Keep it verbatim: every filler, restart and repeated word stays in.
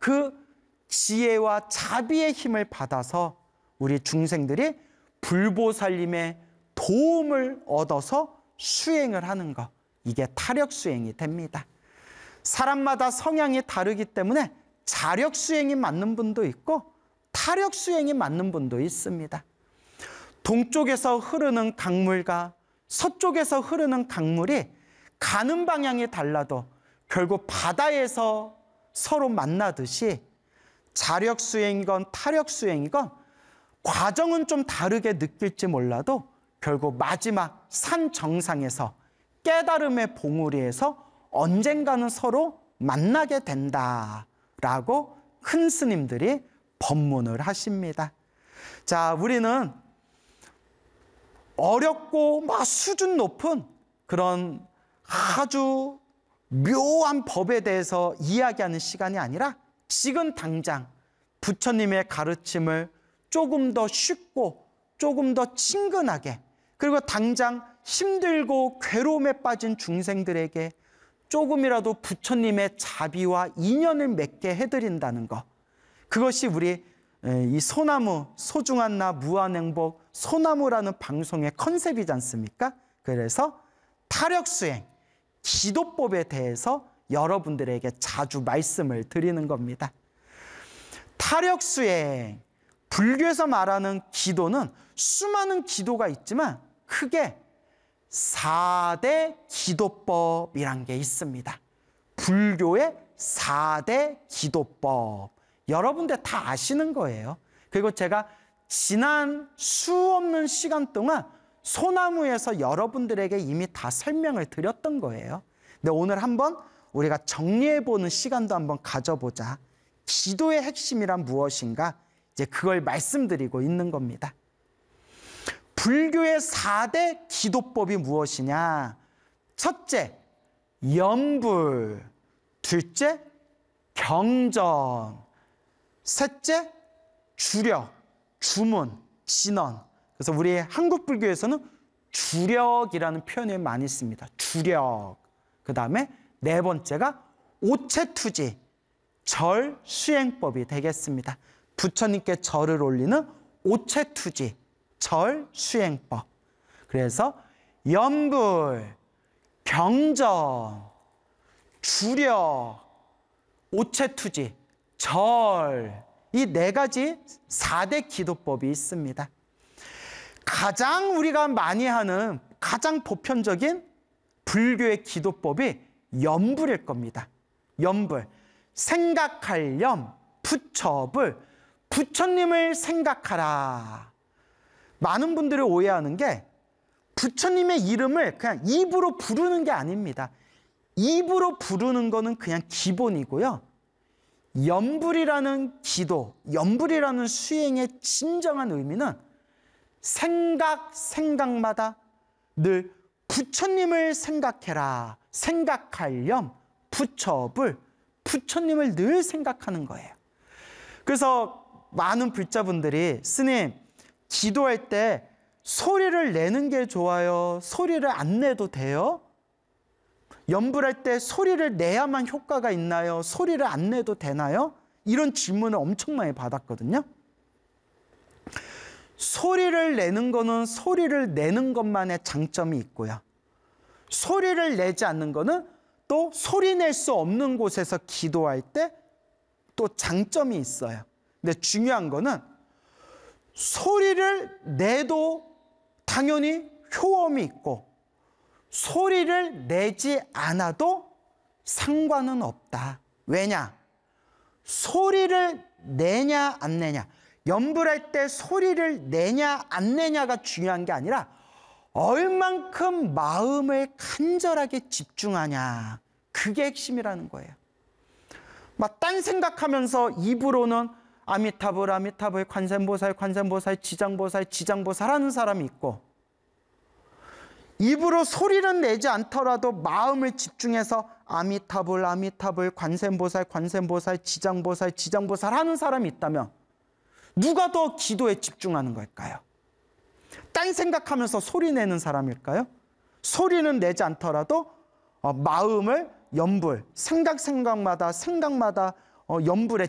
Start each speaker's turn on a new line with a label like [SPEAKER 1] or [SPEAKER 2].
[SPEAKER 1] 그 지혜와 자비의 힘을 받아서 우리 중생들이 불보살님의 도움을 얻어서 수행을 하는 것, 이게 타력수행이 됩니다. 사람마다 성향이 다르기 때문에 자력수행이 맞는 분도 있고 타력수행이 맞는 분도 있습니다. 동쪽에서 흐르는 강물과 서쪽에서 흐르는 강물이 가는 방향이 달라도 결국 바다에서 서로 만나듯이 자력수행이건 타력수행이건 과정은 좀 다르게 느낄지 몰라도 결국 마지막 산 정상에서 깨달음의 봉우리에서 언젠가는 서로 만나게 된다라고 큰 스님들이 법문을 하십니다. 자, 우리는 어렵고 막 수준 높은 그런 아주 묘한 법에 대해서 이야기하는 시간이 아니라 지금 당장 부처님의 가르침을 조금 더 쉽고 조금 더 친근하게, 그리고 당장 힘들고 괴로움에 빠진 중생들에게 조금이라도 부처님의 자비와 인연을 맺게 해드린다는 것, 그것이 우리 이 소나무, 소중한 나 무한행복 소나무라는 방송의 컨셉이지 않습니까? 그래서 타력수행, 기도법에 대해서 여러분들에게 자주 말씀을 드리는 겁니다. 타력수행, 불교에서 말하는 기도는 수많은 기도가 있지만 크게 사 대 기도법이란 게 있습니다. 불교의 사 대 기도법, 여러분들 다 아시는 거예요. 그리고 제가 지난 수 없는 시간 동안 소나무에서 여러분들에게 이미 다 설명을 드렸던 거예요. 근데 오늘 한번 우리가 정리해보는 시간도 한번 가져보자. 기도의 핵심이란 무엇인가? 이제 그걸 말씀드리고 있는 겁니다. 불교의 사 대 기도법이 무엇이냐? 첫째, 염불. 둘째, 경전. 셋째, 주력, 주문, 진언. 그래서 우리 한국 불교에서는 주력이라는 표현을 많이 씁니다. 주력. 그 다음에 네 번째가 오체투지, 절 수행법이 되겠습니다. 부처님께 절을 올리는 오체투지, 절 수행법. 그래서 염불, 경전, 주력, 오체투지, 절, 이 네 가지 사 대 기도법이 있습니다. 가장 우리가 많이 하는 가장 보편적인 불교의 기도법이 염불일 겁니다. 염불, 생각할 염, 부처불, 부처님을 생각하라. 많은 분들이 오해하는 게 부처님의 이름을 그냥 입으로 부르는 게 아닙니다. 입으로 부르는 거는 그냥 기본이고요. 염불이라는 기도, 염불이라는 수행의 진정한 의미는 생각, 생각마다 늘 부처님을 생각해라. 생각할 염, 부처불, 부처님을 늘 생각하는 거예요. 그래서 많은 불자분들이 스님, 기도할 때 소리를 내는 게 좋아요? 소리를 안 내도 돼요? 염불할 때 소리를 내야만 효과가 있나요? 소리를 안 내도 되나요? 이런 질문을 엄청 많이 받았거든요. 소리를 내는 거는 소리를 내는 것만의 장점이 있고요. 소리를 내지 않는 거는 또 소리 낼 수 없는 곳에서 기도할 때 또 장점이 있어요. 근데 중요한 거는 소리를 내도 당연히 효험이 있고 소리를 내지 않아도 상관은 없다. 왜냐? 소리를 내냐 안 내냐, 염불할 때 소리를 내냐 안 내냐가 중요한 게 아니라 얼만큼 마음을 간절하게 집중하냐, 그게 핵심이라는 거예요. 막 딴 생각하면서 입으로는 아미타불 아미타불 관세음보살 관세음보살 지장보살 지장보살 하는 사람이 있고, 입으로 소리는 내지 않더라도 마음을 집중해서 아미타불 아미타불 관세음보살 관세음보살 지장보살 지장보살 하는 사람이 있다면 누가 더 기도에 집중하는 걸까요? 딴 생각하면서 소리 내는 사람일까요? 소리는 내지 않더라도 어, 마음을 염불, 생각 생각마다 생각마다 어, 염불에